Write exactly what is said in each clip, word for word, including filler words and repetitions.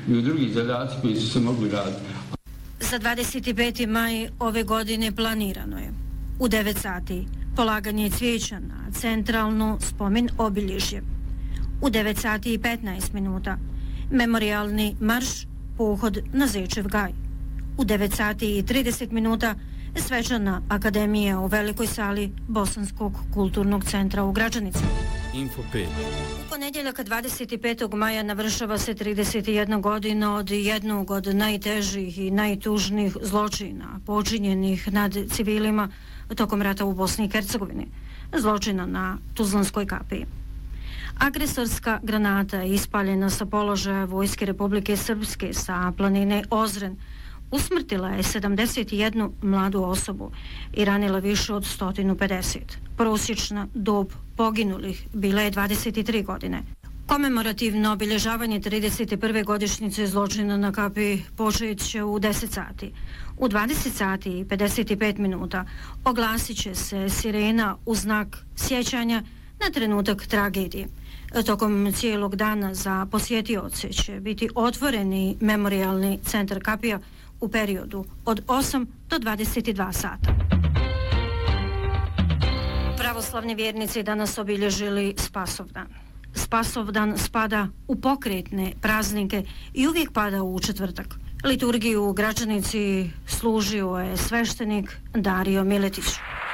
i drugi zadaci koji su se mogli raditi. Za dvadeset peti maj ove godine planirano je u devet sati polaganje cvijeća na centralno spomen obilježje. U devet sati i petnaest minuta memorijalni marš, pohod na Zečev gaj. U devet sati i trideset minuta svečana akademija u velikoj sali Bosanskog kulturnog centra u Gračanici. Info pet. U ponedjeljak dvadeset petog maja navršava se trideset jedna godina od jednog od najtežih i najtužnijih zločina počinjenih nad civilima tokom rata u Bosni i Hercegovini, zločina na Tuzlanskoj kapiji. Agresorska granata je ispaljena sa položaja Vojske Republike Srpske sa planine Ozren usmrtila je sedamdeset jednu mladu osobu i ranila više od sto pedeset. Prosječna dob poginulih bila je dvadeset tri godine. Komemorativno obilježavanje trideset prve godišnjice zločina na kapiji počet će u deset sati. U dvadeset sati i pedeset pet minuta oglasit će se sirena u znak sjećanja na trenutak tragedije. Tokom cijelog dana za posjetioce će biti otvoreni memorijalni centar kapija u periodu od osam do dvadeset dva sata. Pravoslavni vjernici danas obilježili Spasovdan. Spasovdan spada u pokretne praznike i uvijek pada u četvrtak. Liturgiju u Gračanici služio je sveštenik Dario Miletić.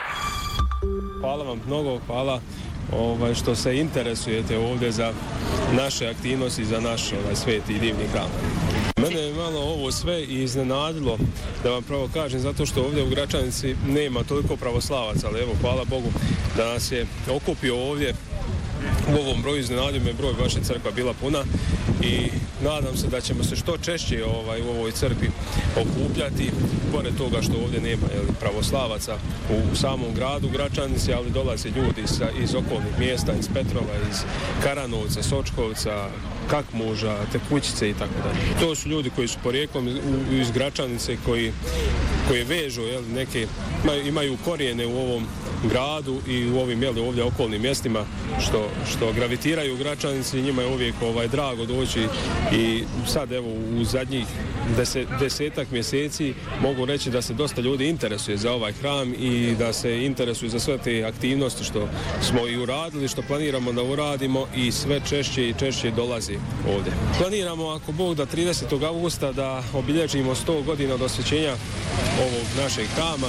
Hvala vam mnogo, hvala ovaj, što se interesujete ovdje za naše aktivnosti, za naš ovaj, sveti i divni hram. Mene je malo ovo sve iznenadilo, da vam pravo kažem, zato što ovdje u Gračanici nema toliko pravoslavaca, ali evo, hvala Bogu da nas je okupio ovdje u ovom broju. Iznenadio me broj, vaša crkva bila puna i nadam se da ćemo se što češće ovaj, u ovoj crkvi okupljati, pored toga što ovdje nema jeli, pravoslavaca u samom gradu Gračanici, ali dolaze ljudi iz, iz okolnih mjesta, iz Petrova, iz Karanovca, Sočkovca, Kakmuža, Tekućice i tako dalje. To su ljudi koji su porijeklom iz Gračanice, koji, koji vežu jel, neke, imaju korijene u ovom gradu i u ovim jel, ovdje okolnim mjestima što, što gravitiraju u Gračanici. Njima je uvijek ovaj, drago doći i sad evo u zadnjih deset, desetak mjeseci mogu reći da se dosta ljudi interesuje za ovaj hram i da se interesuju za sve te aktivnosti što smo i uradili, što planiramo da uradimo i sve češće i češće dolazi ovdje. Planiramo, ako Bog da, tridesetog augusta da obilježimo sto godina od osvećenja ovog našeg hrama.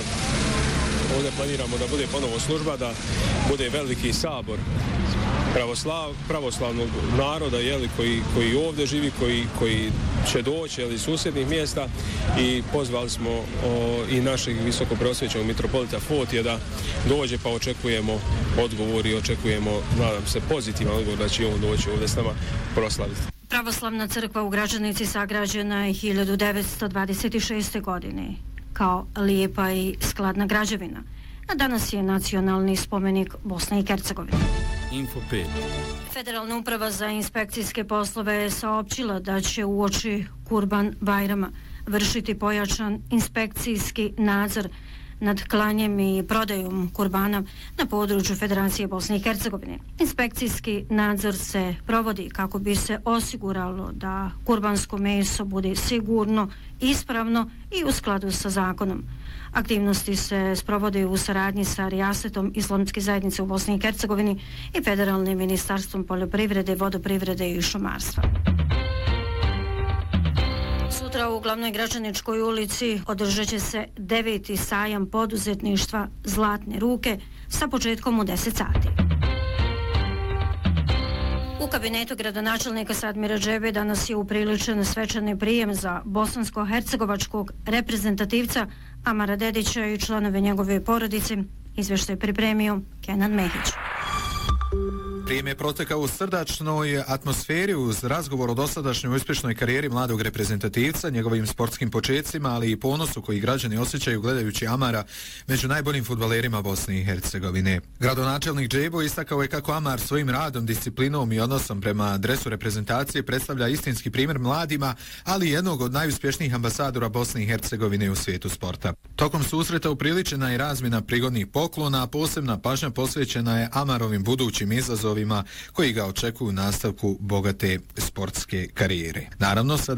Ovdje planiramo da bude ponovo služba, da bude veliki sabor pravoslav, pravoslavnog naroda jeli, koji, koji ovdje živi, koji, koji će doći iz susjednih mjesta i pozvali smo o, i našeg visokopreosvećenog mitropolita Fotija da dođe, pa očekujemo odgovor i očekujemo, nadam se, pozitivan odgovor da će on doći ovdje s nama proslaviti. Pravoslavna crkva u Gračanici sagrađena je hiljadu devetsto dvadeset šeste. godine kao lijepa i skladna građevina, a danas je nacionalni spomenik Bosne i Hercegovine. Info pet. Federalna uprava za inspekcijske poslove je saopćila da će uoči Kurban Bajrama vršiti pojačan inspekcijski nadzor nad klanjem i prodajom kurbana na području Federacije Bosne i Hercegovine. Inspekcijski nadzor se provodi kako bi se osiguralo da kurbansko meso bude sigurno, ispravno i u skladu sa zakonom. Aktivnosti se sprovode u saradnji sa Rijasetom Islamske zajednice u Bosni i Hercegovini i Federalnim ministarstvom poljoprivrede, vodoprivrede i šumarstva. Sutra u glavnoj Gračaničkoj ulici održat će se deveti sajam poduzetništva Zlatne ruke sa početkom u deset sati. U kabinetu gradonačelnika Sadmira Džebe danas je upriličen svečani prijem za bosansko-hercegovačkog reprezentativca Amara Dedića i članove njegove porodice. Izvještaj pripremio Kenan Mehić. Prijem je protekao u srdačnoj atmosferi uz razgovor o dosadašnjoj uspješnoj karijeri mladog reprezentativca, njegovim sportskim počecima, ali i ponosu koji građani osjećaju gledajući Amara među najboljim fudbalerima Bosne i Hercegovine. Gradonačelnik Džebo istakao je kako Amar svojim radom, disciplinom i odnosom prema dresu reprezentacije predstavlja istinski primjer mladima, ali i jednog od najuspješnijih ambasadora Bosne i Hercegovine u svijetu sporta. Tokom susreta upriličena je razmjena prigodnih poklona, a posebna pažnja posvećena je Amarovim budućim izazovima koji ga očekuju u nastavku bogate sportske karijere. Naravno, sada